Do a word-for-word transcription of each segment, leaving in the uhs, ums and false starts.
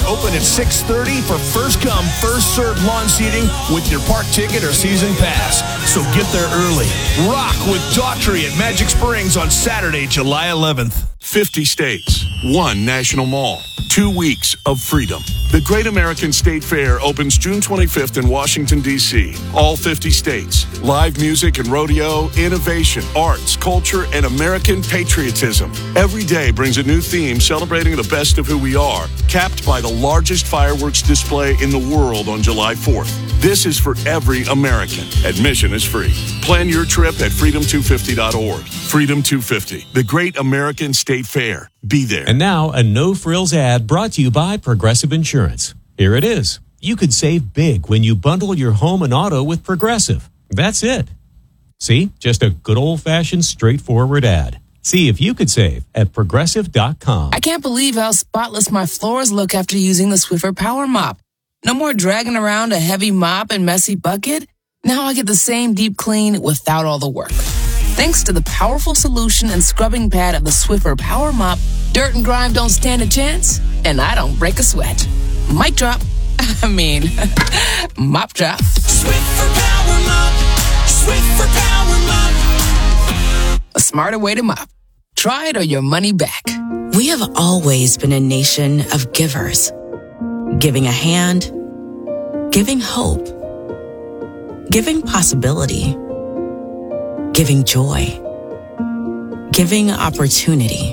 open at six thirty for first-come, first-served lawn seating with your park ticket or season pass. So get there early. Rock with Daughtry at Magic Springs on Saturday, July eleventh. fifty states, one national mall, two weeks of freedom. The Great American State Fair opens June twenty-fifth in Washington, D C All fifty states. Live music and rodeo, innovation, arts, culture, and American patriotism. Every day brings a new theme celebrating the best of who we are, capped by the largest fireworks display in the world on July fourth. This is for every American. Admission is free. Plan your trip at freedom two fifty dot org. Freedom two fifty, the Great American State Fair. Be there. And now, a no-frills ad brought to you by Progressive Insurance. Here it is. You could save big when you bundle your home and auto with Progressive. That's it. See? Just a good old-fashioned, straightforward ad. See if you could save at progressive dot com. I can't believe how spotless my floors look after using the Swiffer Power Mop. No more dragging around a heavy mop and messy bucket. Now I get the same deep clean without all the work. Thanks to the powerful solution and scrubbing pad of the Swiffer Power Mop, dirt and grime don't stand a chance, and I don't break a sweat. Mic drop. I mean, mop drop. Swiffer Power Mop. Swiffer Power Mop. A smarter way to mop. Try it or your money back. We have always been a nation of givers. Giving a hand, giving hope, giving possibility, giving joy, giving opportunity,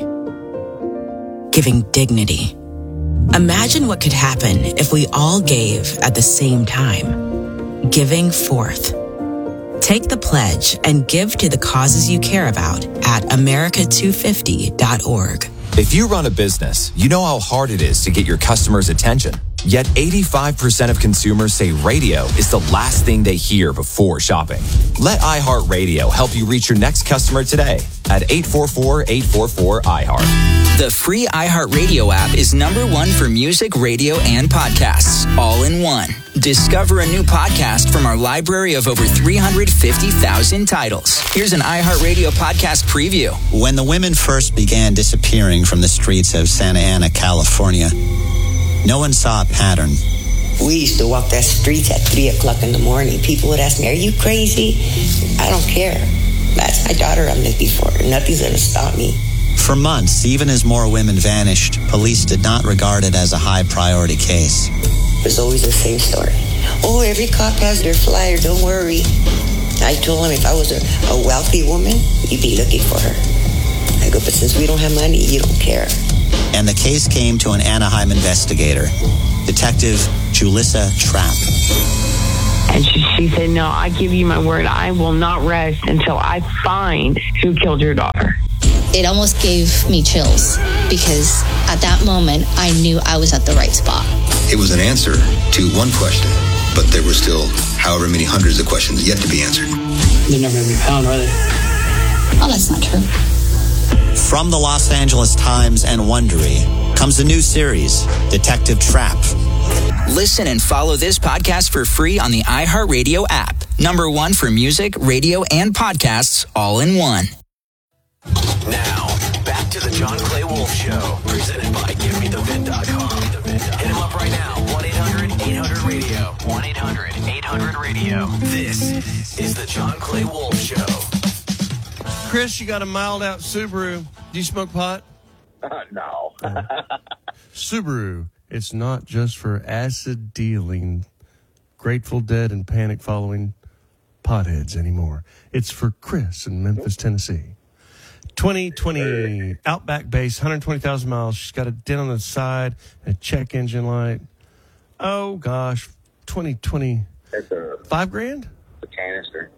giving dignity. Imagine what could happen if we all gave at the same time. Giving forth. Take the pledge and give to the causes you care about at america two fifty dot org. If you run a business, you know how hard it is to get your customers' attention. Yet eighty-five percent of consumers say radio is the last thing they hear before shopping. Let iHeartRadio help you reach your next customer today at eight four four, eight four four, I heart. The free iHeartRadio app is number one for music, radio, and podcasts, all in one. Discover a new podcast from our library of over three hundred fifty thousand titles. Here's an iHeartRadio podcast preview. When the women first began disappearing from the streets of Santa Ana, California, no one saw a pattern. We used to walk that streets at three o'clock in the morning. People would ask me, are you crazy? I don't care. That's my daughter I'm looking for. Nothing's going to stop me. For months, even as more women vanished, police did not regard it as a high priority case. It's always the same story. Oh, every cop has their flyer, don't worry. I told him if I was a, a wealthy woman, you'd be looking for her. I go, but since we don't have money, you don't care. And the case came to an Anaheim investigator, Detective Julissa Trapp. And she, she said, no, I give you my word, I will not rest until I find who killed your daughter. It almost gave me chills because at that moment, I knew I was at the right spot. It was an answer to one question, but there were still however many hundreds of questions yet to be answered. They're never going to be found, are they? Oh, that's not true. From the Los Angeles Times and Wondery comes the new series, Detective Trapp. Listen and follow this podcast for free on the iHeartRadio app. Number one for music, radio, and podcasts, all in one. Now, back to the John Clay Wolf Show, presented by give me the vin dot com. Hit him up right now, one eight hundred eight hundred radio. one eight hundred eight hundred radio. This is the John Clay Wolf Show. Chris, you got a mild out Subaru. Do you smoke pot? Uh, no. Subaru, it's not just for acid dealing, Grateful Dead and panic following potheads anymore. It's for Chris in Memphis, Tennessee. twenty twenty Outback base, one hundred twenty thousand miles. She's got a dent on the side, a check engine light. Oh, gosh. twenty twenty It's a, Five grand? a canister.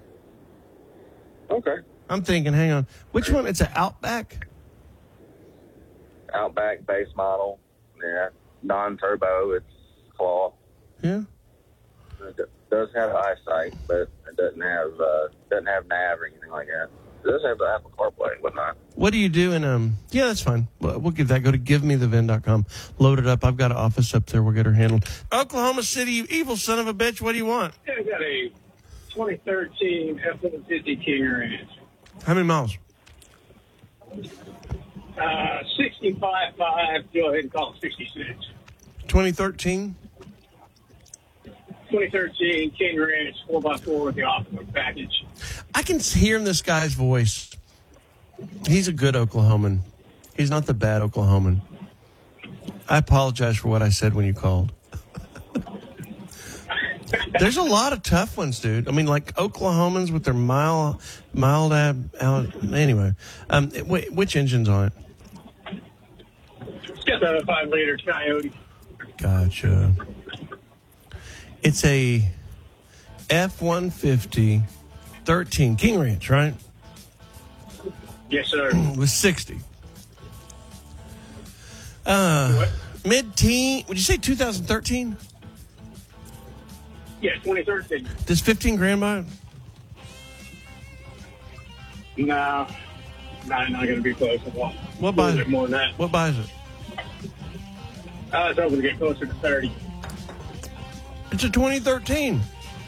Okay. I'm thinking, hang on. Which one? It's an Outback? Outback base model. Yeah. Non-turbo. It's cloth. Yeah. It does have eyesight, but it doesn't have uh, doesn't have nav or anything like that. It does have the Apple CarPlay and whatnot. What do you do in, um, yeah, that's fine. We'll, we'll give that. Go to give me the vin dot com. Load it up. I've got an office up there. We'll get her handled. Oklahoma City, you evil son of a bitch. What do you want? Yeah, I got a twenty thirteen F one fifty King Ranch. How many miles? Uh, sixty-five point five. Go ahead and call it sixty-six. twenty thirteen? twenty thirteen King Ranch four by four with the off-road package. I can hear in this guy's voice. He's a good Oklahoman. He's not the bad Oklahoman. I apologize for what I said when you called. There's a lot of tough ones, dude. I mean, like Oklahomans with their mild, mild ab. Anyway, um, wait, which engine's on it? It's got the five liter Coyote. Gotcha. It's a F one fifty thirteen King Ranch, right? Yes, sir. With sixty. Uh, mid-teen. Would you say two thousand thirteen? Yeah, twenty thirteen. Does fifteen grand buy it? No, not, not going to be close. What, what buys it? More than that. What buys it? I was hoping to get closer to thirty. It's a twenty thirteen.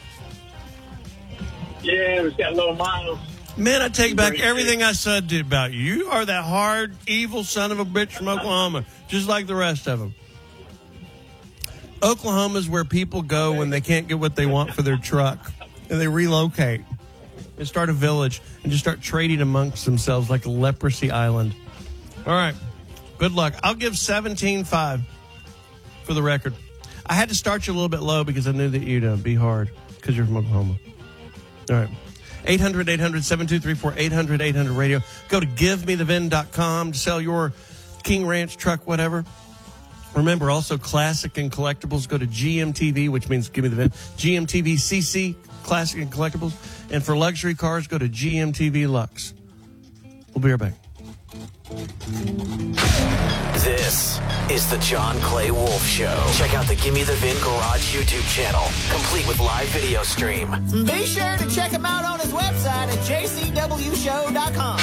Yeah, it's got low miles. Man, I take back everything I said about you. You are that hard, evil son of a bitch from Oklahoma, just like the rest of them. Oklahoma is where people go when they can't get what they want for their truck, and they relocate and start a village and just start trading amongst themselves like a leprosy island. All right, good luck. I'll give seventeen five for the record. I had to start you a little bit low because I knew that you'd uh, be hard because you're from Oklahoma. All right. eight hundred, eight hundred, seven two three four, eight hundred, eight hundred radio. Go to give me the vin dot com to sell your King Ranch truck, whatever. Remember, also classic and collectibles. Go to G M T V, which means give me the vin. G M T V C C, classic and collectibles. And for luxury cars, go to G M T V Lux. We'll be right back. This is the John Clay Wolf Show. Check out the Gimme the Vin Garage YouTube channel, complete with live video stream. Be sure to check him out on his website at j c w show dot com.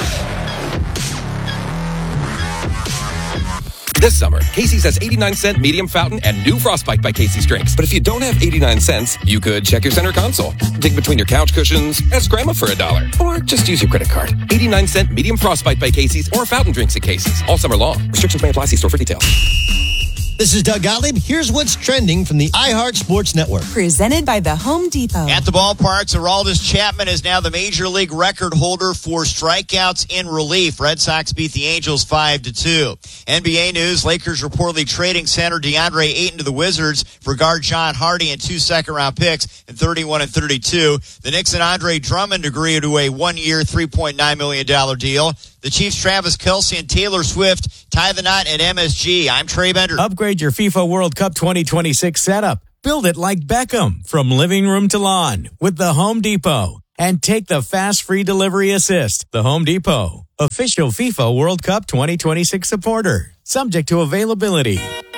This summer, Casey's has eighty-nine cent medium fountain and new Frostbite by Casey's drinks. But if you don't have eighty-nine cents, you could check your center console, dig between your couch cushions, ask grandma for a dollar, or just use your credit card. eighty-nine cent medium Frostbite by Casey's or fountain drinks at Casey's. All summer long. Restrictions may apply. See store for details. This is Doug Gottlieb. Here's what's trending from the iHeart Sports Network. Presented by the Home Depot. At the ballparks, Aroldis Chapman is now the major league record holder for strikeouts in relief. Red Sox beat the Angels five to two. N B A news, Lakers reportedly trading center DeAndre Ayton to the Wizards for guard John Hardy and two second-round picks in thirty-one and thirty-two. The Knicks and Andre Drummond agree to a one-year, three point nine million dollars deal. The Chiefs' Travis Kelce and Taylor Swift tie the knot at M S G. I'm Trey Bender. Upgrade your FIFA World Cup twenty twenty-six setup. Build it like Beckham from living room to lawn with the Home Depot. And take the fast free delivery assist. The Home Depot, official FIFA World Cup twenty twenty-six supporter. Subject to availability.